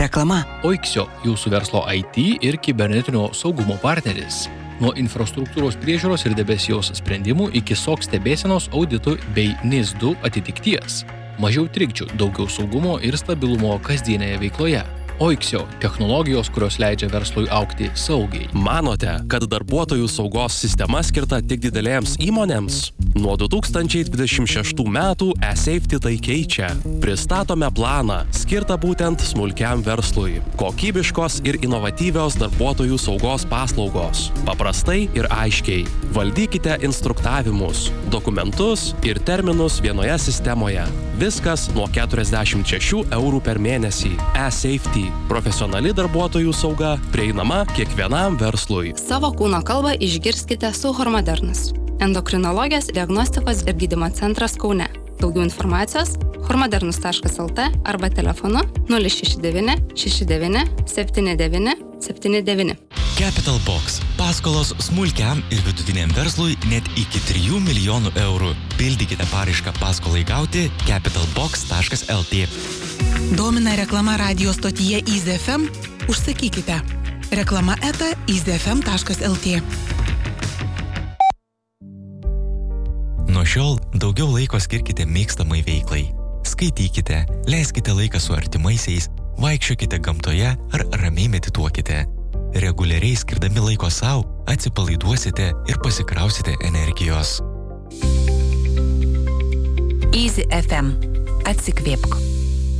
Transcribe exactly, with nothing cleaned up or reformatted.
Reklama. Oiksio, jūsų verslo I T ir kibernetinio saugumo partneris. Nuo infrastruktūros priežiūros ir debesijos sprendimų iki S O C stebėsenos auditų bei N I S du atitikties. Mažiau trikdžių, daugiau saugumo ir stabilumo kasdienėje veikloje. Oiksio – technologijos, kurios leidžia verslui augti saugiai. Manote, kad darbuotojų saugos sistema skirta tik didelėms įmonėms? Nuo du tūkstančiai dvidešimt šeštų metų eSafety tai keičia. Pristatome planą, skirtą būtent smulkiam verslui. Kokybiškos ir inovatyvios darbuotojų saugos paslaugos. Paprastai ir aiškiai. Valdykite instruktavimus, dokumentus ir terminus vienoje sistemoje. Viskas nuo keturiasdešimt šešių eurų per mėnesį. eSafety – profesionali darbuotojų sauga, prieinama kiekvienam verslui. Savo kūno kalbą išgirskite su Hormodernus. Endokrinologijos diagnostikos ir gydymo centras Kaune. Daugiau informacijos hormodernus taškas el t arba telefonu nulis šeši devyni šeši devyni septyni devyni septyni devyni. Capital Box. Paskolos smulkiam ir vidutiniam verslui net iki trijų milijonų eurų. Pildykite paraišką paskolai gauti capital box taškas el t. Domina reklama radio stotyje Easy F M? Užsakykite. Reklama eta easy f m taškas el t. Nuo šiol daugiau laiko skirkite mėgstamai veiklai. Skaitykite, leiskite laiką su artimaisiais, vaikščiokite gamtoje ar ramiai medituokite. Reguliariai skirdami laiko sau, atsipalaiduosite ir pasikrausite energijos. Easy F M. Atsikvėpk.